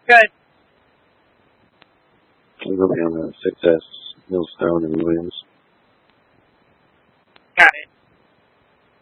Good. I'm going to be on the 6S Millstone and Williams.